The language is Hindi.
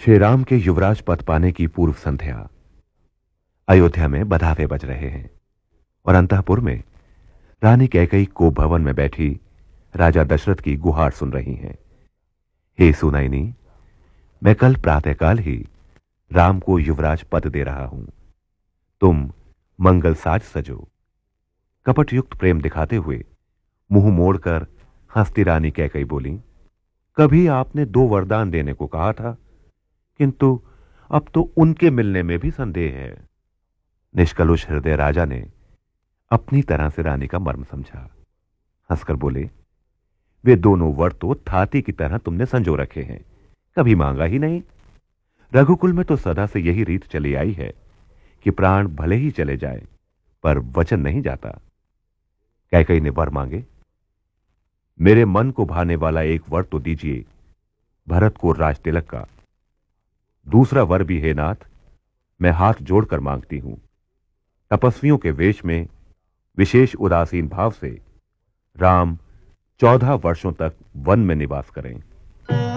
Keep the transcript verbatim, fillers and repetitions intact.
श्री राम के युवराज पद पाने की पूर्व संध्या अयोध्या में बधावे बज रहे हैं और अंतःपुर में रानी कैकेयी को भवन में बैठी राजा दशरथ की गुहार सुन रही हैं। हे सुनैनी, मैं कल प्रातःकाल ही राम को युवराज पद दे रहा हूं। तुम मंगल साज सजो। कपटयुक्त प्रेम दिखाते हुए मुंह मोड़कर हंसती रानी कैकेयी बोली, कभी आपने दो वरदान देने को कहा था, किंतु अब तो उनके मिलने में भी संदेह है। निष्कलुष हृदय राजा ने अपनी तरह से रानी का मर्म समझा। हंसकर बोले, वे दोनों वर तो थाती की तरह तुमने संजो रखे हैं, कभी मांगा ही नहीं। रघुकुल में तो सदा से यही रीत चली आई है कि प्राण भले ही चले जाए पर वचन नहीं जाता। कैकेयी ने वर मांगे, मेरे मन को भाने वाला एक वर तो दीजिए, भरत को राज तिलक का। दूसरा वर भी हे नाथ, मैं हाथ जोड़कर मांगती हूं, तपस्वियों के वेश में विशेष उदासीन भाव से राम चौदह वर्षों तक वन में निवास करें।